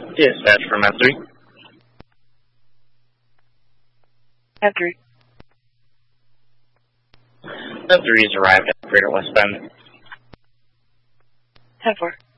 Dispatch from M3. M3. M3 has arrived at Greater West Bend. 10-4.